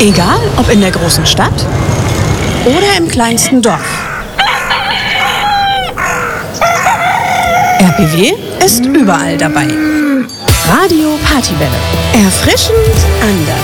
Egal, ob in der großen Stadt oder im kleinsten Dorf. RBW ist überall dabei. Radio Partywelle. Erfrischend anders.